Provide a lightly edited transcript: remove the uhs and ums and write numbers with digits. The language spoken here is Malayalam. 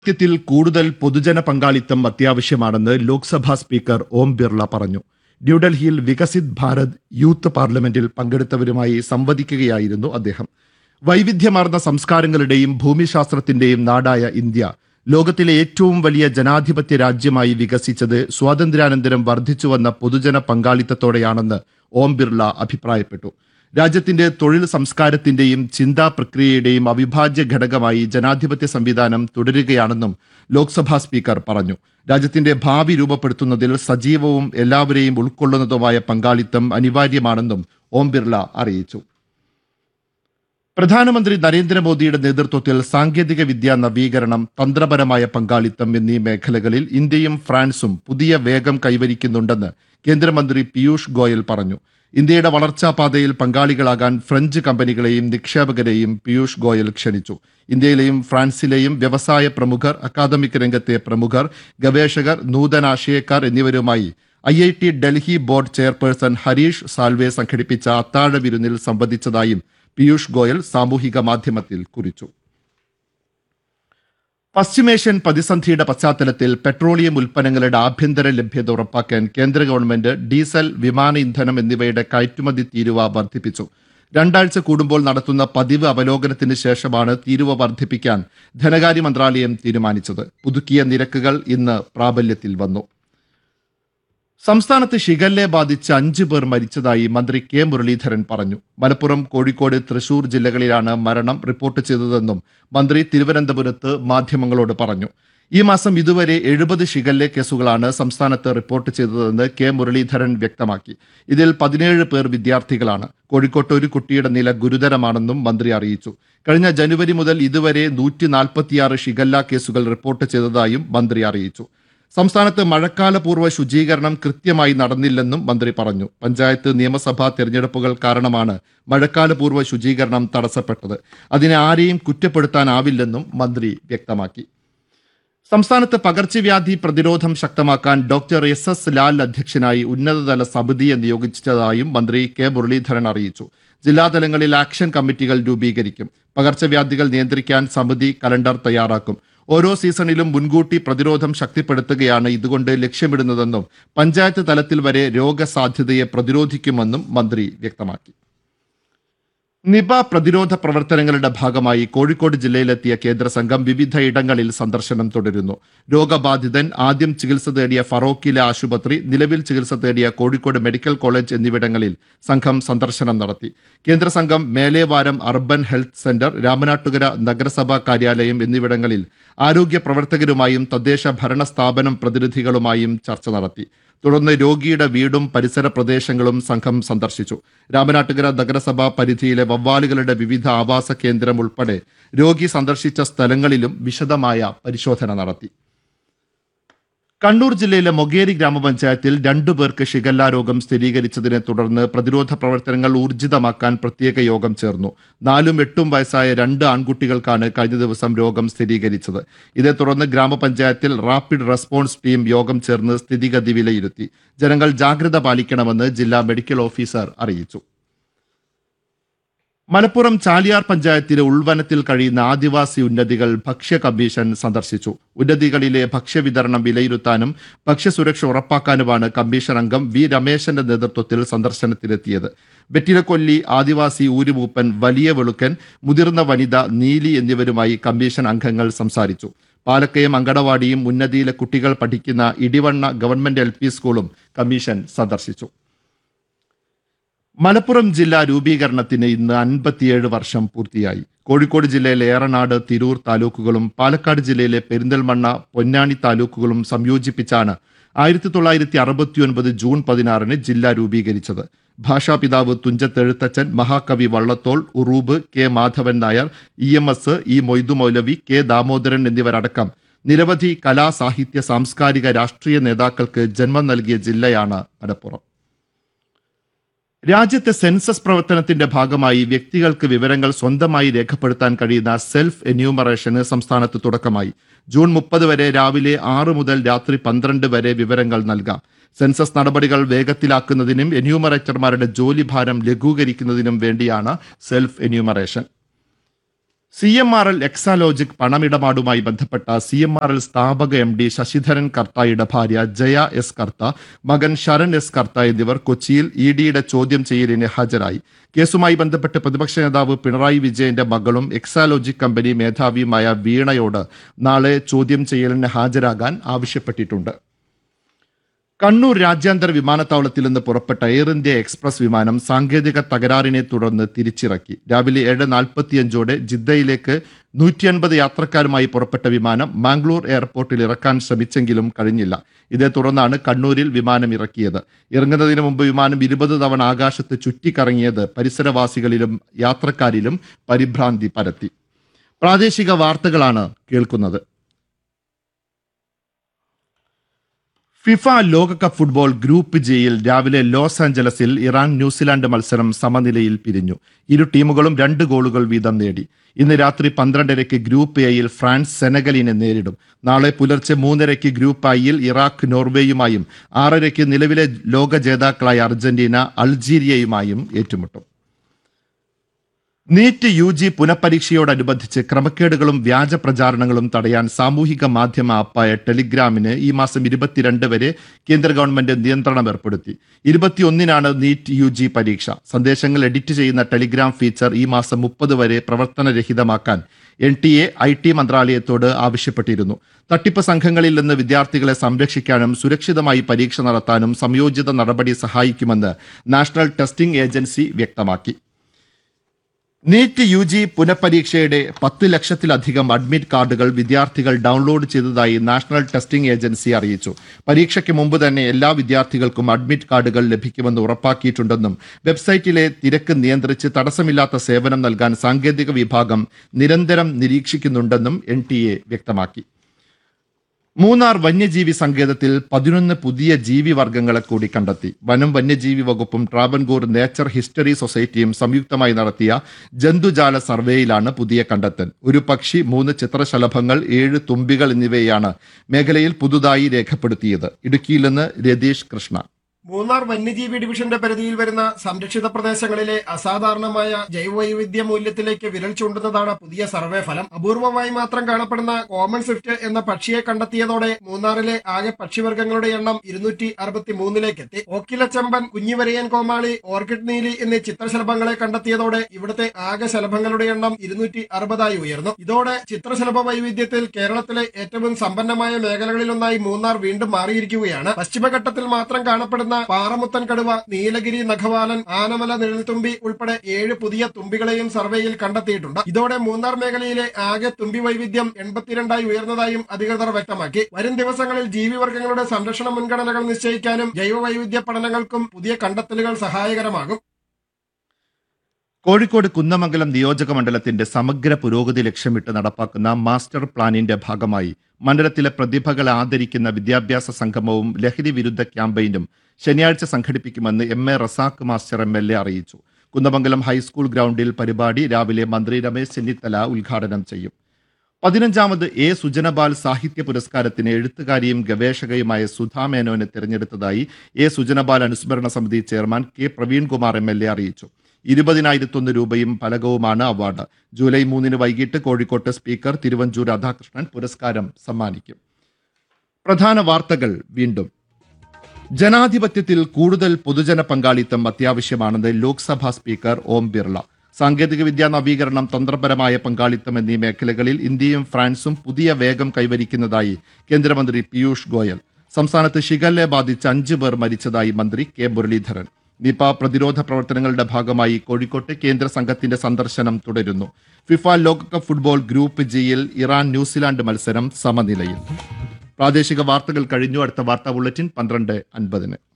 ത്തിൽ കൂടുതൽ പൊതുജന പങ്കാളിത്തം അത്യാവശ്യമാണെന്ന് ലോക്സഭാ സ്പീക്കർ ഓം ബിർള പറഞ്ഞു. ന്യൂഡൽഹിയിൽ വികസിത് ഭാരത് യൂത്ത് പാർലമെന്റിൽ പങ്കെടുത്തവരുമായി സംവദിക്കുകയായിരുന്നു അദ്ദേഹം. വൈവിധ്യമാർന്ന സംസ്കാരങ്ങളുടെയും ഭൂമിശാസ്ത്രത്തിന്റെയും നാടായ ഇന്ത്യ ലോകത്തിലെ ഏറ്റവും വലിയ ജനാധിപത്യ രാജ്യമായി വികസിച്ചത് സ്വാതന്ത്ര്യാനന്തരം വർദ്ധിച്ചുവന്ന പൊതുജന പങ്കാളിത്തത്തോടെയാണെന്ന് ഓം ബിർള അഭിപ്രായപ്പെട്ടു. രാജ്യത്തിന്റെ തൊഴിൽ സംസ്കാരത്തിന്റെയും ചിന്താ പ്രക്രിയയുടെയും അവിഭാജ്യ ഘടകമായി ജനാധിപത്യ സംവിധാനം തുടരുകയാണെന്നും ലോക്സഭാ സ്പീക്കർ പറഞ്ഞു. രാജ്യത്തിന്റെ ഭാവി രൂപപ്പെടുത്തുന്നതിൽ സജീവവും എല്ലാവരെയും ഉൾക്കൊള്ളുന്നതുമായ പങ്കാളിത്തം അനിവാര്യമാണെന്നും ഓം ബിർള അറിയിച്ചു. പ്രധാനമന്ത്രി നരേന്ദ്രമോദിയുടെ നേതൃത്വത്തിൽ സാങ്കേതിക വിദ്യാ നവീകരണം, തന്ത്രപരമായ പങ്കാളിത്തം എന്നീ മേഖലകളിൽ ഇന്ത്യയും ഫ്രാൻസും പുതിയ വേഗം കൈവരിക്കുന്നുണ്ടെന്ന് കേന്ദ്രമന്ത്രി പീയൂഷ് ഗോയൽ പറഞ്ഞു. ഇന്ത്യയുടെ വളർച്ചാ പാതയിൽ പങ്കാളികളാകാൻ ഫ്രഞ്ച് കമ്പനികളെയും നിക്ഷേപകരെയും പീയൂഷ് ഗോയൽ ക്ഷണിച്ചു. ഇന്ത്യയിലെയും ഫ്രാൻസിലെയും വ്യവസായ പ്രമുഖർ, അക്കാദമിക് രംഗത്തെ പ്രമുഖർ, ഗവേഷകർ, നൂതനാശയക്കാർ എന്നിവരുമായി IIT Delhi board chairperson Harish Salve സംഘടിപ്പിച്ച അത്താഴ വിരുന്നിൽ സംബന്ധിച്ചതായും പീയൂഷ് ഗോയൽ സാമൂഹിക മാധ്യമത്തിൽ കുറിച്ചു. പശ്ചിമേഷ്യൻ പ്രതിസന്ധിയുടെ പശ്ചാത്തലത്തിൽ പെട്രോളിയം ഉൽപ്പന്നങ്ങളുടെ ആഭ്യന്തര ലഭ്യത ഉറപ്പാക്കാൻ കേന്ദ്ര ഗവൺമെന്റ് ഡീസൽ, വിമാന ഇന്ധനം എന്നിവയുടെ കയറ്റുമതി തീരുവ വർദ്ധിപ്പിച്ചു. 2 ആഴ്ച കൂടുമ്പോൾ നടത്തുന്ന പതിവ് അവലോകനത്തിന് ശേഷമാണ് തീരുവ വർദ്ധിപ്പിക്കാൻ ധനകാര്യ മന്ത്രാലയം തീരുമാനിച്ചത്. പുതുക്കിയ നിരക്കുകൾ ഇന്ന് പ്രാബല്യത്തിൽ വന്നു. സംസ്ഥാനത്ത് ഷിഗല്ലെ ബാധിച്ച് 5 പേർ മരിച്ചതായി മന്ത്രി കെ മുരളീധരൻ പറഞ്ഞു. മലപ്പുറം, കോഴിക്കോട്, തൃശൂർ ജില്ലകളിലാണ് മരണം റിപ്പോർട്ട് ചെയ്തതെന്നും മന്ത്രി തിരുവനന്തപുരത്ത് മാധ്യമങ്ങളോട് പറഞ്ഞു. ഈ മാസം ഇതുവരെ 70 ഷിഗല്ലെ കേസുകളാണ് സംസ്ഥാനത്ത് റിപ്പോർട്ട് ചെയ്തതെന്ന് കെ മുരളീധരൻ വ്യക്തമാക്കി. ഇതിൽ 17 പേർ വിദ്യാർത്ഥികളാണ്. കോഴിക്കോട്ട് ഒരു കുട്ടിയുടെ നില ഗുരുതരമാണെന്നും മന്ത്രി അറിയിച്ചു. കഴിഞ്ഞ ജനുവരി മുതൽ ഇതുവരെ 146 ഷിഗല്ല കേസുകൾ റിപ്പോർട്ട് ചെയ്തതായും മന്ത്രി അറിയിച്ചു. സംസ്ഥാനത്ത് മഴക്കാലപൂർവ്വ ശുചീകരണം കൃത്യമായി നടന്നില്ലെന്നും മന്ത്രി പറഞ്ഞു. പഞ്ചായത്ത്, നിയമസഭാ തെരഞ്ഞെടുപ്പുകൾ കാരണമാണ് മഴക്കാലപൂർവ്വ ശുചീകരണം തടസ്സപ്പെട്ടത്. അതിനെ ആരെയും കുറ്റപ്പെടുത്താനാവില്ലെന്നും മന്ത്രി വ്യക്തമാക്കി. സംസ്ഥാനത്ത് പകർച്ചവ്യാധി പ്രതിരോധം ശക്തമാക്കാൻ ഡോക്ടർ SS ലാൽ അധ്യക്ഷനായി ഉന്നതതല സമിതിയെ നിയോഗിച്ചതായും മന്ത്രി കെ മുരളീധരൻ അറിയിച്ചു. ജില്ലാതലങ്ങളിൽ ആക്ഷൻ കമ്മിറ്റികൾ രൂപീകരിക്കും. പകർച്ചവ്യാധികൾ നിയന്ത്രിക്കാൻ സമിതി കലണ്ടർ തയ്യാറാക്കും. ഓരോ സീസണിലും മുൻകൂട്ടി പ്രതിരോധം ശക്തിപ്പെടുത്തുകയാണ് ഇതുകൊണ്ട് ലക്ഷ്യമിടുന്നതെന്നും പഞ്ചായത്ത് തലത്തിൽ വരെ രോഗസാധ്യതയെ പ്രതിരോധിക്കുമെന്നും മന്ത്രി വ്യക്തമാക്കി. നിപ പ്രതിരോധ പ്രവർത്തനങ്ങളുടെ ഭാഗമായി കോഴിക്കോട് ജില്ലയിലെത്തിയ കേന്ദ്ര സംഘം വിവിധ ഇടങ്ങളിൽ സന്ദർശനം തുടരുന്നു. രോഗബാധിതൻ ആദ്യം ചികിത്സ തേടിയ ഫറോക്കിലെ ആശുപത്രി, നിലവിൽ ചികിത്സ തേടിയ കോഴിക്കോട് മെഡിക്കൽ കോളേജ് എന്നിവിടങ്ങളിൽ സംഘം സന്ദർശനം നടത്തി. കേന്ദ്ര സംഘം Melevaram urban health centre, Ramanattukara നഗരസഭാ കാര്യാലയം എന്നിവിടങ്ങളിൽ ആരോഗ്യ പ്രവർത്തകരുമായും തദ്ദേശ ഭരണ സ്ഥാപനം പ്രതിനിധികളുമായും ചർച്ച നടത്തി. തുടർന്ന് രോഗിയുടെ വീടും പരിസര പ്രദേശങ്ങളും സംഘം സന്ദർശിച്ചു. രാമനാട്ടുകര നഗരസഭാ പരിധിയിലെ വവ്വാലുകളുടെ വിവിധ ആവാസ കേന്ദ്രം ഉൾപ്പെടെ രോഗി സന്ദർശിച്ച സ്ഥലങ്ങളിലും വിശദമായ പരിശോധന നടത്തി. കണ്ണൂർ ജില്ലയിലെ മൊകേരി ഗ്രാമപഞ്ചായത്തിൽ 2 പേർക്ക് ഷിഗല്ല രോഗം സ്ഥിരീകരിച്ചതിനെ തുടർന്ന് പ്രതിരോധ പ്രവർത്തനങ്ങൾ ഊർജിതമാക്കാൻ പ്രത്യേക യോഗം ചേർന്നു. 4ഉം 8ഉം വയസ്സായ 2 ആൺകുട്ടികൾക്കാണ് കഴിഞ്ഞ ദിവസം രോഗം സ്ഥിരീകരിച്ചത്. ഇതേ തുടർന്ന് ഗ്രാമപഞ്ചായത്തിൽ റാപ്പിഡ് റെസ്പോൺസ് ടീം യോഗം ചേർന്ന് സ്ഥിതിഗതി വിലയിരുത്തി. ജനങ്ങൾ ജാഗ്രത പാലിക്കണമെന്ന് ജില്ലാ മെഡിക്കൽ ഓഫീസർ അറിയിച്ചു. മലപ്പുറം ചാലിയാർ പഞ്ചായത്തിലെ ഉൾവനത്തിൽ കഴിയുന്ന ആദിവാസി ഉന്നതികൾ ഭക്ഷ്യ കമ്മീഷൻ സന്ദർശിച്ചു. ഉന്നതികളിലെ ഭക്ഷ്യവിതരണം വിലയിരുത്താനും ഭക്ഷ്യസുരക്ഷ ഉറപ്പാക്കാനുമാണ് കമ്മീഷൻ അംഗം വി രമേശന്റെ നേതൃത്വത്തിൽ സന്ദർശനത്തിലെത്തിയത്. വെറ്റിലക്കൊല്ലി ആദിവാസി ഊരുമൂപ്പൻ, വലിയ വെളുക്കൻ, മുതിർന്ന വനിത നീലി എന്നിവരുമായി കമ്മീഷൻ അംഗങ്ങൾ സംസാരിച്ചു. പാലക്കയം അങ്കണവാടിയും ഉന്നതിയിലെ കുട്ടികൾ പഠിക്കുന്ന ഇടിവണ്ണ ഗവൺമെന്റ് LP സ്കൂളും കമ്മീഷൻ സന്ദർശിച്ചു. മലപ്പുറം ജില്ലാ രൂപീകരണത്തിന് ഇന്ന് 57 വർഷം പൂർത്തിയായി. കോഴിക്കോട് ജില്ലയിലെ ഏറനാട്, തിരൂർ താലൂക്കുകളും പാലക്കാട് ജില്ലയിലെ പെരിന്തൽമണ്ണ, പൊന്നാനി താലൂക്കുകളും സംയോജിപ്പിച്ചാണ് 1969 ജൂൺ 16 ജില്ല രൂപീകരിച്ചത്. ഭാഷാപിതാവ് തുഞ്ചത്തെഴുത്തച്ഛൻ, മഹാകവി Vallathol, Uroob, K Madhavan Nair, EMS, E Moidu മൗലവി, കെ ദാമോദരൻ എന്നിവരടക്കം നിരവധി കലാ, സാഹിത്യ, സാംസ്കാരിക, രാഷ്ട്രീയ നേതാക്കൾക്ക് ജന്മം നൽകിയ ജില്ലയാണ് മലപ്പുറം. രാജ്യത്തെ സെൻസസ് പ്രവർത്തനത്തിന്റെ ഭാഗമായി വ്യക്തികൾക്ക് വിവരങ്ങൾ സ്വന്തമായി രേഖപ്പെടുത്താൻ കഴിയുന്ന സെൽഫ് എന്യൂമറേഷന് സംസ്ഥാനത്ത് തുടക്കമായി. ജൂൺ 30 വരെ രാവിലെ 6 മുതൽ രാത്രി 12 വരെ വിവരങ്ങൾ നൽകാം. സെൻസസ് നടപടികൾ വേഗത്തിലാക്കുന്നതിനും എന്യൂമറേറ്റർമാരുടെ ജോലിഭാരം ലഘൂകരിക്കുന്നതിനും വേണ്ടിയാണ് സെൽഫ് എന്യൂമറേഷൻ. CMRL എക്സാലോജിക് പണമിടപാടുമായി ബന്ധപ്പെട്ട CMRL സ്ഥാപക MD ശശിധരൻ കർത്തായുടെ ഭാര്യ ജയ എസ് കർത്ത, മകൻ ശരൺ എസ് കർത്ത എന്നിവർ കൊച്ചിയിൽ EDയുടെ ചോദ്യം ചെയ്യലിന് ഹാജരായി. കേസുമായി ബന്ധപ്പെട്ട് പ്രതിപക്ഷ നേതാവ് പിണറായി വിജയന്റെ മകളും എക്സാലോജിക് കമ്പനി മേധാവിയുമായ വീണയോട് നാളെ ചോദ്യം ചെയ്യലിന് ഹാജരാകാൻ ആവശ്യപ്പെട്ടിട്ടുണ്ട്. കണ്ണൂർ രാജ്യാന്തര വിമാനത്താവളത്തിൽ നിന്ന് പുറപ്പെട്ട എയർ ഇന്ത്യ എക്സ്പ്രസ് വിമാനം സാങ്കേതിക തകരാറിനെ തുടർന്ന് തിരിച്ചിറക്കി. രാവിലെ 7:45 ജിദ്ദയിലേക്ക് 150 യാത്രക്കാരുമായി പുറപ്പെട്ട വിമാനം മാംഗ്ലൂർ എയർപോർട്ടിൽ ഇറക്കാൻ ശ്രമിച്ചെങ്കിലും കഴിഞ്ഞില്ല. ഇതേ തുടർന്നാണ് കണ്ണൂരിൽ വിമാനം ഇറക്കിയത്. ഇറങ്ങുന്നതിന് മുമ്പ് വിമാനം 20 തവണ ആകാശത്ത് ചുറ്റിക്കറങ്ങിയത് പരിസരവാസികളിലും യാത്രക്കാരിലും പരിഭ്രാന്തി പരത്തി. പ്രാദേശിക വാർത്തകളാണ് കേൾക്കുന്നത്. ഫിഫ ലോകകപ്പ് ഫുട്ബോൾ ഗ്രൂപ്പ് ജിയിൽ രാവിലെ ലോസ് ആഞ്ചലസിൽ ഇറാൻ ന്യൂസിലാൻഡ് മത്സരം സമനിലയിൽ പിരിഞ്ഞു. ഇരു ടീമുകളും 2 ഗോളുകൾ വീതം നേടി. ഇന്ന് രാത്രി 12:30 ഗ്രൂപ്പ് എയിൽ ഫ്രാൻസ് സെനഗലിനെ നേരിടും. നാളെ പുലർച്ചെ 3:30 ഗ്രൂപ്പ് ഐയിൽ ഇറാഖ് നോർവേയുമായും 6:30 നിലവിലെ ലോക ജേതാക്കളായ അർജന്റീന അൾജീരിയയുമായും ഏറ്റുമുട്ടും. നീറ്റ് UG പുനഃപരീക്ഷയോടനുബന്ധിച്ച് ക്രമക്കേടുകളും വ്യാജ പ്രചാരണങ്ങളും തടയാൻ സാമൂഹിക മാധ്യമ ആപ്പായ ടെലിഗ്രാമിന് ഈ മാസം 22 വരെ കേന്ദ്ര ഗവൺമെന്റ് നിയന്ത്രണം ഏർപ്പെടുത്തി. 21-നാണ് നീറ്റ് UG പരീക്ഷ. സന്ദേശങ്ങൾ എഡിറ്റ് ചെയ്യുന്ന ടെലിഗ്രാം ഫീച്ചർ ഈ മാസം 30 വരെ പ്രവർത്തനരഹിതമാക്കാൻ NTA IT മന്ത്രാലയത്തോട് ആവശ്യപ്പെട്ടിരുന്നു. തട്ടിപ്പ് സംഘങ്ങളിൽ നിന്ന് വിദ്യാർത്ഥികളെ സംരക്ഷിക്കാനും സുരക്ഷിതമായി പരീക്ഷ നടത്താനും സംയോജിത നടപടി സഹായിക്കുമെന്ന് നാഷണൽ ടെസ്റ്റിംഗ് ഏജൻസി വ്യക്തമാക്കി. നീറ്റ് UG പുനഃപരീക്ഷയുടെ 10 ലക്ഷത്തിലധികം അഡ്മിറ്റ് കാർഡുകൾ വിദ്യാർത്ഥികൾ ഡൗൺലോഡ് ചെയ്തതായി നാഷണൽ ടെസ്റ്റിംഗ് ഏജൻസി അറിയിച്ചു. പരീക്ഷയ്ക്ക് മുമ്പ് തന്നെ എല്ലാ വിദ്യാർത്ഥികൾക്കും അഡ്മിറ്റ് കാർഡുകൾ ലഭിക്കുമെന്ന് ഉറപ്പാക്കിയിട്ടുണ്ടെന്നും വെബ്സൈറ്റിലെ തിരക്ക് നിയന്ത്രിച്ച് തടസ്സമില്ലാത്ത സേവനം നൽകാൻ സാങ്കേതിക വിഭാഗം നിരന്തരം നിരീക്ഷിക്കുന്നുണ്ടെന്നും NTA വ്യക്തമാക്കി. മൂന്നാർ വന്യജീവി സങ്കേതത്തിൽ 11 പുതിയ ജീവിവർഗങ്ങളെ കൂടി കണ്ടെത്തി. വനം വന്യജീവി വകുപ്പും ട്രാവൻകൂർ നേച്ചർ ഹിസ്റ്ററി സൊസൈറ്റിയും സംയുക്തമായി നടത്തിയ ജന്തുജാല സർവേയിലാണ് പുതിയ കണ്ടെത്തൽ. ഒരു പക്ഷി, 3 ചിത്രശലഭങ്ങൾ, 7 തുമ്പികൾ എന്നിവയാണ് മേഖലയിൽ പുതുതായി രേഖപ്പെടുത്തിയത്. ഇടുക്കിയിൽ നിന്ന് രതീഷ് കൃഷ്ണ. മൂന്നാർ വന്യജീവി ഡിവിഷന്റെ പരിധിയിൽ വരുന്ന സംരക്ഷിത പ്രദേശങ്ങളിലെ അസാധാരണമായ ജൈവവൈവിധ്യ മൂല്യത്തിലേക്ക് വിരൽ ചൂണ്ടുന്നതാണ് പുതിയ സർവേ ഫലം. അപൂർവമായി മാത്രം കാണപ്പെടുന്ന കോമൺ സ്വിഫ്റ്റ് എന്ന പക്ഷിയെ കണ്ടെത്തിയതോടെ മൂന്നാറിലെ ആകെ പക്ഷിവർഗങ്ങളുടെ എണ്ണം 263 എത്തി. ഓക്കിലച്ചമ്പൻ, കുഞ്ഞിവരയൻ കോമാളി, ഓർക്കിഡ് നീലി എന്നീ ചിത്രശലഭങ്ങളെ കണ്ടെത്തിയതോടെ ഇവിടുത്തെ ആകെ ശലഭങ്ങളുടെ എണ്ണം 260 ഉയർന്നു. ഇതോടെ ചിത്രശലഭ വൈവിധ്യത്തിൽ കേരളത്തിലെ ഏറ്റവും സമ്പന്നമായ മേഖലകളിലൊന്നായി മൂന്നാർ വീണ്ടും മാറിയിരിക്കുകയാണ്. പശ്ചിമഘട്ടത്തിൽ മാത്രം കാണപ്പെടുന്ന പാറമുത്തൻ കടുവ, നീലഗിരി നഖവാലൻ, ആനമല നിഴൽത്തുമ്പി ഉൾപ്പെടെ 7 പുതിയ തുമ്പികളെയും സർവേയിൽ കണ്ടെത്തിയിട്ടുണ്ട്. ഇതോടെ മൂന്നാർ മേഖലയിലെ ആകെ തുമ്പി വൈവിധ്യം 82 ഉയർന്നതായും അധികൃതർ വ്യക്തമാക്കി. വരും ദിവസങ്ങളിൽ ജീവിവർഗങ്ങളുടെ സംരക്ഷണ മുൻഗണനകൾ നിശ്ചയിക്കാനും ജൈവവൈവിധ്യ പഠനങ്ങൾക്കും പുതിയ കണ്ടെത്തലുകൾ സഹായകരമാകും. കോഴിക്കോട് കുന്നമംഗലം നിയോജക മണ്ഡലത്തിന്റെ സമഗ്ര പുരോഗതി ലക്ഷ്യമിട്ട് നടപ്പാക്കുന്ന മാസ്റ്റർ പ്ലാനിന്റെ ഭാഗമായി മണ്ഡലത്തിലെ പ്രതിഭകളെ ആദരിക്കുന്ന വിദ്യാഭ്യാസ സംഗമവും ലഹരി വിരുദ്ധ ക്യാമ്പയിനും ശനിയാഴ്ച സംഘടിപ്പിക്കുമെന്ന് MA റസാഖ് മാസ്റ്റർ MLA അറിയിച്ചു. കുന്നമംഗലം ഹൈസ്കൂൾ ഗ്രൗണ്ടിൽ പരിപാടി രാവിലെ മന്ത്രി രമേശ് ചെന്നിത്തല ഉദ്ഘാടനം ചെയ്യും. 15ാമത് A സുജനപാൽ സാഹിത്യ പുരസ്കാരത്തിന് എഴുത്തുകാരിയും ഗവേഷകയുമായ സുധാ മേനോനെ തിരഞ്ഞെടുത്തതായി A സുജനപാൽ അനുസ്മരണ സമിതി ചെയർമാൻ K പ്രവീൺകുമാർ MLA അറിയിച്ചു. 20,001 രൂപയും ഫലകവുമാണ് അവാർഡ്. ജൂലൈ 3 വൈകിട്ട് കോഴിക്കോട്ട് സ്പീക്കർ തിരുവഞ്ചൂർ രാധാകൃഷ്ണൻ പുരസ്കാരം സമ്മാനിക്കും. പ്രധാന വാർത്തകൾ വീണ്ടും. ജനാധിപത്യത്തിൽ കൂടുതൽ പൊതുജന പങ്കാളിത്തം അത്യാവശ്യമാണെന്ന് ലോക്സഭാ സ്പീക്കർ ഓം ബിർള. സാങ്കേതികവിദ്യാ നവീകരണം, തന്ത്രപരമായ പങ്കാളിത്തം എന്നീ മേഖലകളിൽ ഇന്ത്യയും ഫ്രാൻസും പുതിയ വേഗം കൈവരിക്കുന്നതായി കേന്ദ്രമന്ത്രി പീയൂഷ് ഗോയൽ. സംസ്ഥാനത്ത് ഷിഗല്ല ബാധിച്ച് 5 പേർ മരിച്ചതായി മന്ത്രി K മുരളീധരൻ. നിപ പ്രതിരോധ പ്രവർത്തനങ്ങളുടെ ഭാഗമായി കോഴിക്കോട്ട് കേന്ദ്ര സംഘത്തിന്റെ സന്ദർശനം തുടരുന്നു. ഫിഫ ലോകകപ്പ് ഫുട്ബോൾ ഗ്രൂപ്പ് ജിയിൽ ഇറാൻ ന്യൂസിലാൻഡ് മത്സരം സമനിലയിൽ. പ്രാദേശിക വാർത്തകൾ കഴിഞ്ഞു. അടുത്ത വാർത്താ ബുള്ളറ്റിൻ 12:50.